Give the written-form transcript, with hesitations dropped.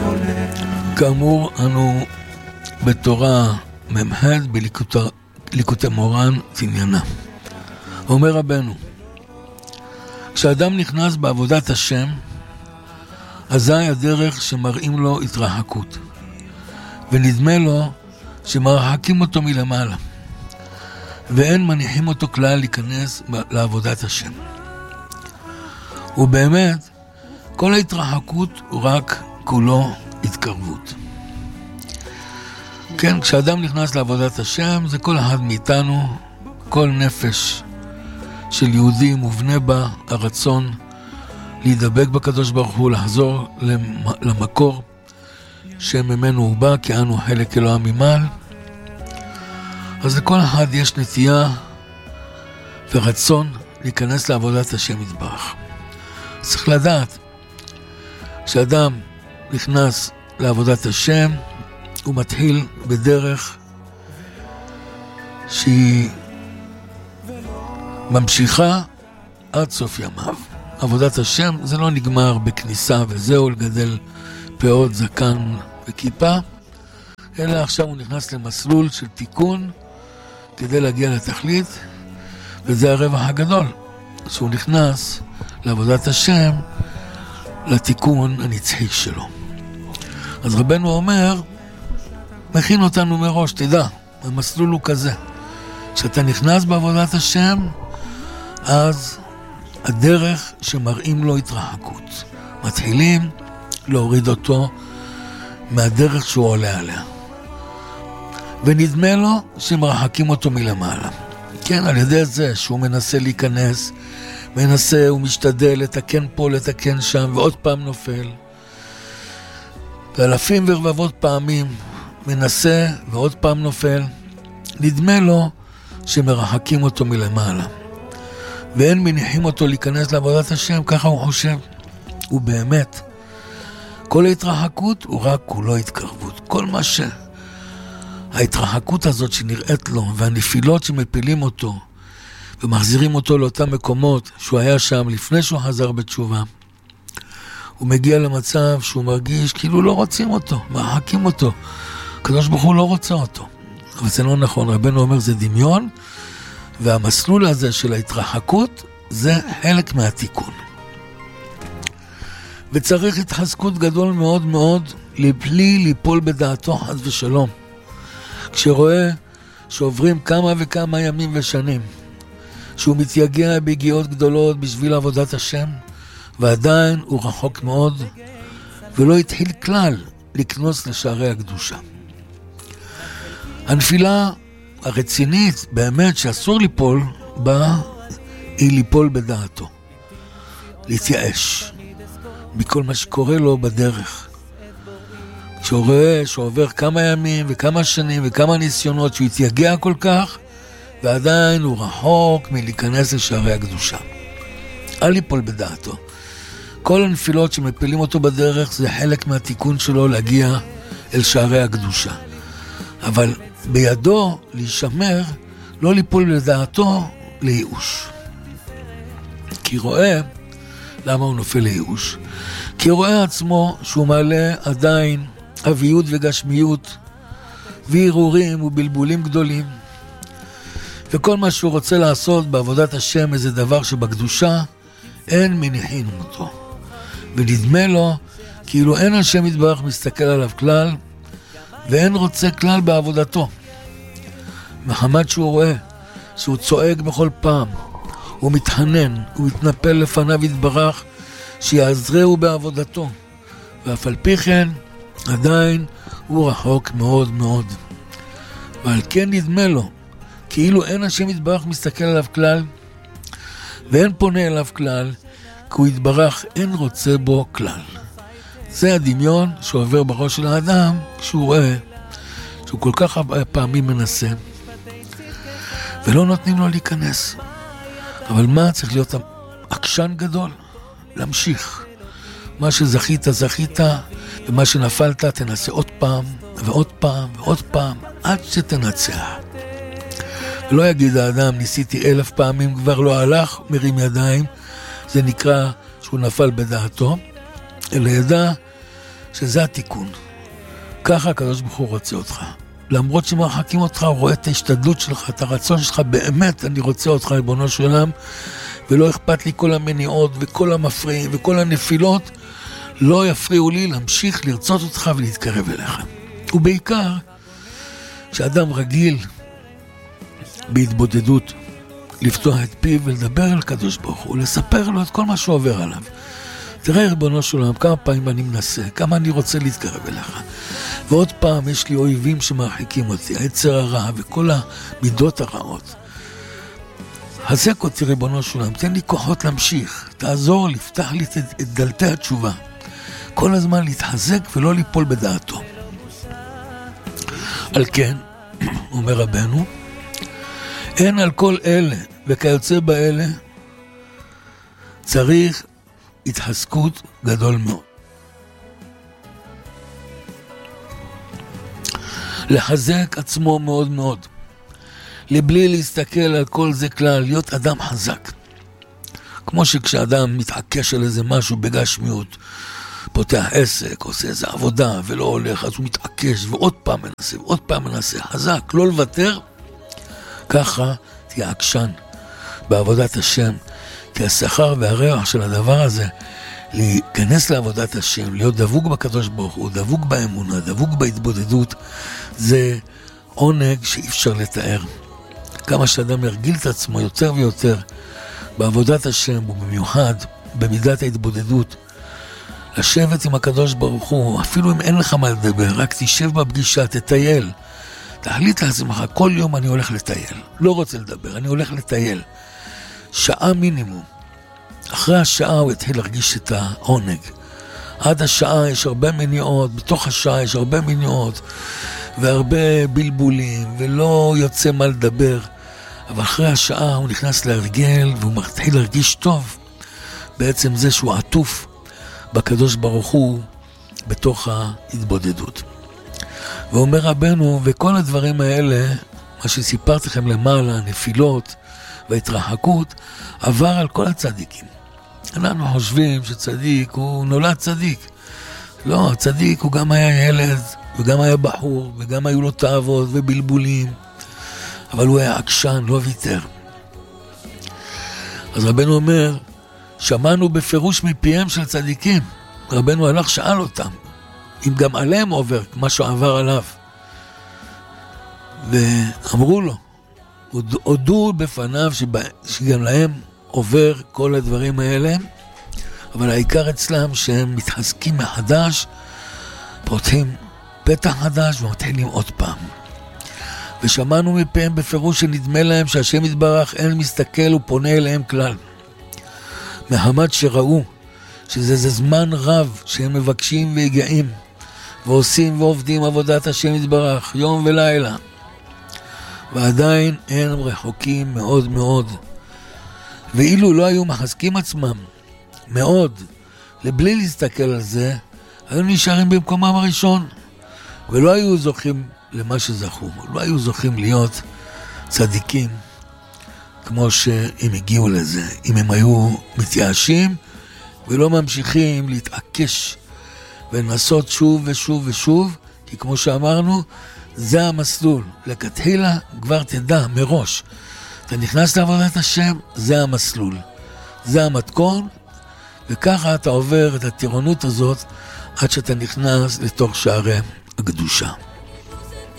כאמור, אנו בתורה ממחד בליקוטי מורן תניאנה. אומר רבנו, כשאדם נכנס בעבודת השם, אזי הדרך שמראים לו התרחקות, ונדמה לו שמרחקים אותו מלמעלה, ואין מניחים אותו כלל להיכנס לעבודת השם. ובאמת, כל ההתרחקות הוא רק כולו התקרבות. כן, כשאדם נכנס לעבודת השם, זה כל אחד מאיתנו, כל נפש של יהודי מובנה בה הרצון להידבק בקדוש ברוך הוא, לחזור למקור שממנו הוא בא, כי אנו חלק אלוהים ממעל. אז לכל אחד יש נטייה ורצון להיכנס לעבודת השם יתברך. צריך לדעת, כשאדם נכנס לעבודת השם, הוא מתחיל בדרך שהיא ממשיכה עד סוף ימיו. עבודת השם זה לא נגמר בכניסה וזהו, לגדל פאות, זקן וכיפה, אלא עכשיו הוא נכנס למסלול של תיקון כדי להגיע לתכלית, וזה הרווח הגדול, שהוא נכנס לעבודת השם, לתיקון הנצחי שלו. אז רבנו אומר, מכין אותנו מראש, תדע, המסלול הוא כזה. כשאתה נכנס בעבודת השם, אז הדרך שמראים לו התרחקות. מתחילים להוריד אותו מהדרך שהוא עולה עליה. ונדמה לו שמרחקים אותו מלמעלה. כן, על ידי זה שהוא מנסה להיכנס, הוא משתדל לתקן פה, לתקן שם, ועוד פעם נופל. ואלפים ורבבות פעמים מנסה ועוד פעם נופל. נדמה לו שמרחקים אותו מלמעלה. ואין מניחים אותו להיכנס לעבודת השם, ככה הוא חושב. ובאמת, כל ההתרחקות הוא רק כולו התקרבות. כל מה ההתרחקות הזאת שנראית לו, והנפילות שמפילים אותו, ומחזירים אותו לאותם מקומות שהוא היה שם לפני שהוא חזר בתשובה, הוא מגיע למצב שהוא מרגיש כאילו לא רוצים אותו, מרחקים אותו. הקדוש ברוך הוא לא רוצה אותו. אבל זה לא נכון, רבנו אומר זה דמיון, והמסלול הזה של ההתרחקות זה חלק מהתיקון. וצריך התחזקות גדול מאוד מאוד לבלי ליפול בדעתו חס ושלום. כשרואה שעוברים כמה וכמה ימים ושנים, שהוא מתייגע בהגיעות גדולות בשביל עבודת השם, ועדיין הוא רחוק מאוד, ולא התחיל כלל לקנוס לשערי הקדושה. הנפילה הרצינית באמת שאסור ליפול בה, היא ליפול בדעתו, להתייאש מכל מה שקורה לו בדרך. כשהוא רואה שעובר כמה ימים וכמה שנים וכמה ניסיונות שהוא התייגע כל כך, ועדיין הוא רחוק מלהיכנס לשערי הקדושה. אל ליפול בדעתו. כל הנפילות שמפילים אותו בדרך זה חלק מהתיקון שלו להגיע אל שערי הקדושה. אבל בידו להישמר, לא ליפול לדעתו לייאוש. כי רואה, למה הוא נופל לייאוש? כי רואה עצמו שהוא מעלה עדיין אביות וגשמיות, והרהורים ובלבולים גדולים. וכל מה שהוא רוצה לעשות בעבודת השם, איזה דבר שבקדושה, אין מניחים אותו. ונדמה לו כאילו אין השם יתברך מסתכל עליו כלל, ואין רוצה כלל בעבודתו. מחמד שהוא רואה שהוא צועק בכל פעם, הוא מתחנן, הוא מתנפל לפניו יתברך שיעזרהו בעבודתו, ואף על פי כן עדיין הוא רחוק מאוד מאוד. ועל כן נדמה לו כאילו אין השם יתברך מסתכל עליו כלל, ואין פונה אליו כלל, כי הוא יתברך אין רוצה בו כלל. זה הדמיון שעובר בראש של האדם כשהוא רואה שהוא כל כך פעמים מנסה ולא נותנים לו להיכנס. אבל מה צריך להיות עקשן גדול? להמשיך. מה שזכית זכית, ומה שנפלת תנסה עוד פעם ועוד פעם ועוד פעם עד שתנצח. ולא יגיד האדם ניסיתי 1000 פעמים כבר לא הלך, מרים ידיים, זה נקרא שהוא נפל בדעתו, אלא ידע שזה התיקון. ככה הקדוש ברוך הוא רוצה אותך. למרות שמרחקים אותך, הוא רואה את ההשתדלות שלך, את הרצון שלך, באמת אני רוצה אותך, ריבונו של עולם, ולא אכפת לי כל המניעות וכל המפריעים וכל הנפילות, לא יפריעו לי להמשיך לרצות אותך ולהתקרב אליך. ובעיקר, כשאדם רגיל בהתבודדות, לפתוח את פיו ולדבר על הקדוש ברוך הוא, לספר לו את כל מה שעובר עליו. תראה ריבונו של עולם, כמה פעמים אני מנסה, כמה אני רוצה להתקרב אליך. ועוד פעם יש לי אויבים שמרחיקים אותי, היצר הרע וכל המידות הרעות. חזק אותי ריבונו של עולם, תן לי כוחות להמשיך, תעזור לי, פתח לי את דלתי התשובה. כל הזמן להתחזק ולא ליפול בדעתו. על כן, אומר רבנו, אין על כל אלה וכיוצא באלה צריך התחזקות גדול מאוד. לחזק עצמו מאוד מאוד, לבלי להסתכל על כל זה כלל, להיות אדם חזק. כמו שכשאדם מתעקש על איזה משהו בגשמיות, פותח עסק, עושה איזה עבודה ולא הולך, אז הוא מתעקש ועוד פעם מנסה, ועוד פעם מנסה, חזק, לא לוותר. ככה תהיה עקשן בעבודת השם, כי השכר והרווח של הדבר הזה, להיכנס לעבודת השם, להיות דבוק בקדוש ברוך הוא, דבוק באמונה, דבוק בהתבודדות, זה עונג שאי אפשר לתאר. כמה שאדם ירגיל את עצמו יותר ויותר בעבודת השם, ובמיוחד במידת ההתבודדות, לשבת עם הקדוש ברוך הוא, אפילו אם אין לך מה לדבר, רק תשב בפגישה, תטייל. תחליט לעצמך, כל יום אני הולך לטייל. לא רוצה לדבר, אני הולך לטייל. שעה מינימום. אחרי השעה הוא יתחיל להרגיש את העונג. עד השעה יש הרבה מניעות, בתוך השעה יש הרבה מניעות, והרבה בלבולים, ולא יוצא מה לדבר. אבל אחרי השעה הוא נכנס להרגל, והוא מתחיל להרגיש טוב. בעצם זה שהוא עטוף בקדוש ברוך הוא, בתוך ההתבודדות. ואומר רבנו, וכל הדברים האלה, מה שסיפרתי לכם למעלה, נפילות והתרחקות, עבר על כל הצדיקים. אנחנו חושבים שצדיק הוא נולד צדיק. לא, הצדיק הוא גם היה ילד, וגם היה בחור, וגם היו לו תאוות ובלבולים, אבל הוא היה עקשן, לא ויתר. אז רבנו אומר, שמענו בפירוש מפיהם של צדיקים. רבנו הלך שאל אותם, אם גם עליהם עובר מה שעבר עליו. ואמרו לו, הודו בפניו שגם להם עובר כל הדברים האלה, אבל העיקר אצלם שהם מתחזקים מחדש, פותחים פתח חדש ומתחילים עוד פעם. ושמענו מפיהם בפירוש שנדמה להם שהשם יתברך אין מסתכל ופונה אליהם כלל. מחמת שראו שזה זמן רב שהם מבקשים והגיעים ועושים ועובדים עבודת השם יתברך יום ולילה, ועדיין הם רחוקים מאוד מאוד. ואילו לא היו מחזקים עצמם מאוד, לבלי להסתכל על זה, היו נשארים במקומם הראשון, ולא היו זוכים למה שזכו, לא היו זוכים להיות צדיקים כמו שהם הגיעו לזה. אם הם היו מתייאשים ולא ממשיכים להתעקש ולנסות שוב ושוב ושוב, כי כמו שאמרנו, זה המסלול. לכתחילה כבר תדע מראש, אתה נכנס לעבודת השם, זה המסלול, זה המתכון, וככה אתה עובר את הטירונות הזאת עד שאתה נכנס לתוך שערי הקדושה.